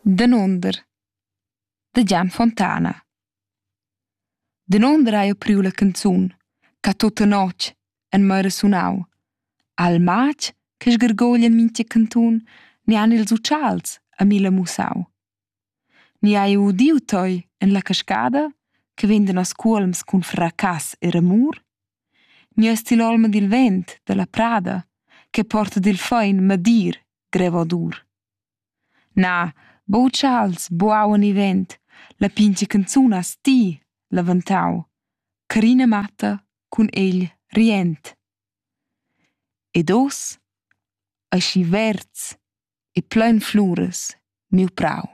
Danunder da Gian Fontana. Danunder hai apriu la canzun che tutta notg en mei sunau. Al matg che sgargoglia mintga cantun ni han ils utschals a mi la mussau. Ni hai udiu toi en la cascada che vendan os cuolms cun fracass e ramur? Ni has ti l'olma dil vent da la prada che porta dil fein madir greva dur. Na, bo utschals, bo aua ni vent, la pintga canzun has ti lavantau, carina matta cun egl rient. Ed us, aschi verds e plein fluras, miu prau.